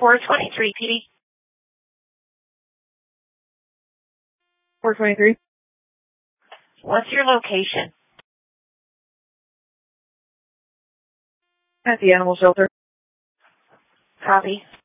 423 PD. 423. What's your location? At the animal shelter. Copy.